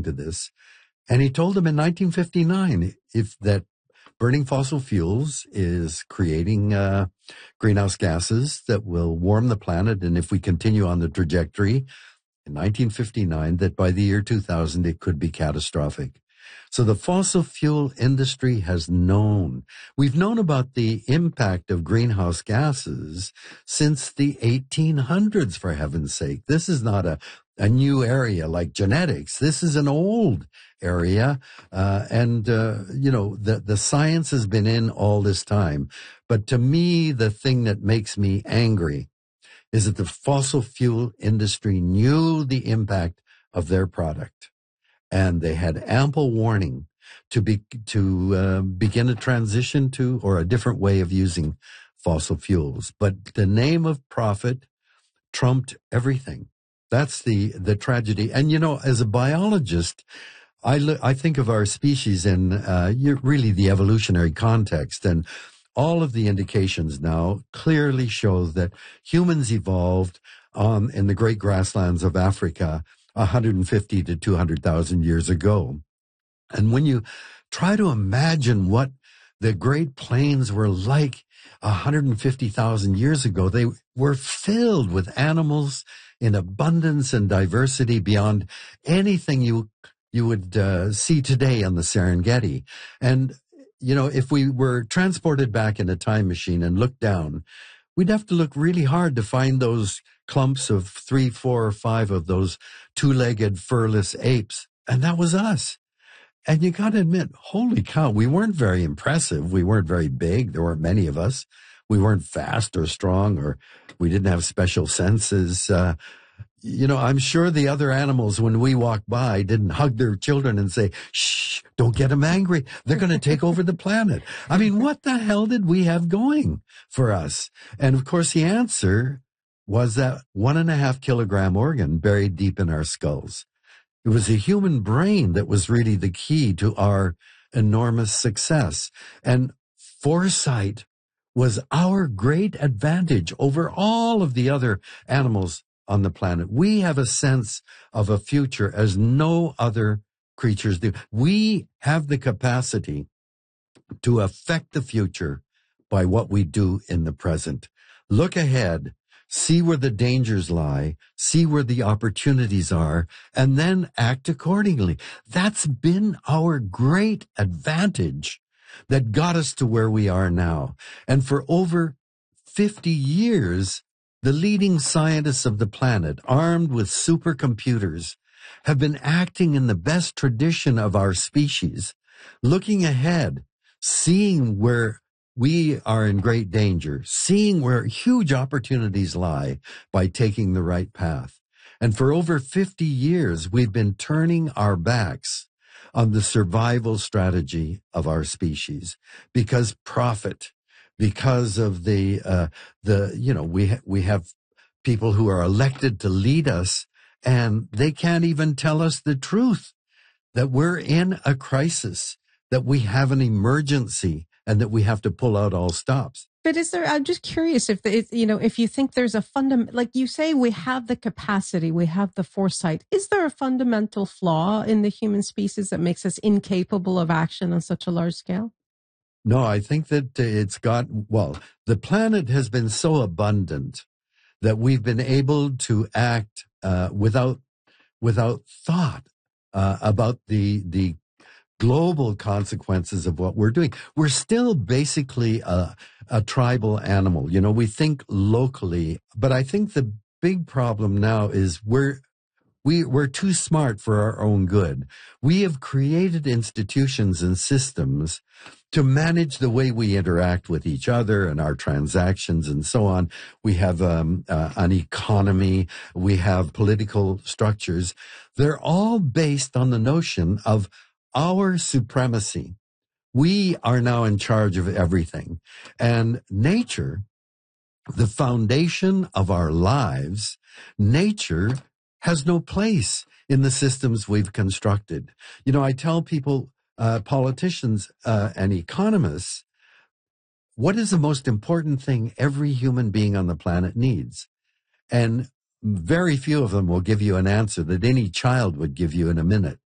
along to this. And he told them in 1959 if that burning fossil fuels is creating greenhouse gases that will warm the planet. And if we continue on the trajectory in 1959, that by the year 2000, it could be catastrophic. So the fossil fuel industry has known. We've known about the impact of greenhouse gases since the 1800s, for heaven's sake. This is not a new area like genetics. This is an old area. The science has been in all this time. But to me, the thing that makes me angry is that the fossil fuel industry knew the impact of their product. And they had ample warning to begin a transition to or a different way of using fossil fuels. But the name of profit trumped everything. That's the tragedy. And, as a biologist, I think of our species in really the evolutionary context. And all of the indications now clearly show that humans evolved in the great grasslands of Africa 150 to 200,000 years ago. And when you try to imagine what the Great Plains were like 150,000 years ago, they were filled with animals in abundance and diversity beyond anything you would see today on the Serengeti. And, if we were transported back in a time machine and looked down, we'd have to look really hard to find those clumps of 3, 4, or 5 of those two-legged furless apes. And that was us. And you got to admit, holy cow, we weren't very impressive. We weren't very big. There weren't many of us. We weren't fast or strong, or we didn't have special senses. I'm sure the other animals, when we walked by, didn't hug their children and say, shh, don't get them angry. They're going to take over the planet. I mean, what the hell did we have going for us? And of course, the answer was that 1.5 kilogram organ buried deep in our skulls. It was the human brain that was really the key to our enormous success. And foresight was our great advantage over all of the other animals on the planet. We have a sense of a future as no other creatures do. We have the capacity to affect the future by what we do in the present. Look ahead, see where the dangers lie, see where the opportunities are, and then act accordingly. That's been our great advantage that got us to where we are now. And for over 50 years, the leading scientists of the planet, armed with supercomputers, have been acting in the best tradition of our species, looking ahead, seeing where we are in great danger, seeing where huge opportunities lie by taking the right path. And for over 50 years, we've been turning our backs on the survival strategy of our species because profit, because of we have people who are elected to lead us, and they can't even tell us the truth, that we're in a crisis, that we have an emergency, and that we have to pull out all stops. But I'm just curious if you think there's a like you say, we have the capacity, we have the foresight. Is there a fundamental flaw in the human species that makes us incapable of action on such a large scale? No, I think that the planet has been so abundant that we've been able to act without thought about the global consequences of what we're doing. We're still basically a tribal animal. We think locally, but I think the big problem now is we're too smart for our own good. We have created institutions and systems to manage the way we interact with each other and our transactions and so on. We have an economy. We have political structures. They're all based on the notion of our supremacy. We are now in charge of everything. And nature, the foundation of our lives, nature has no place in the systems we've constructed. I tell people, politicians and economists, what is the most important thing every human being on the planet needs? And very few of them will give you an answer that any child would give you in a minute.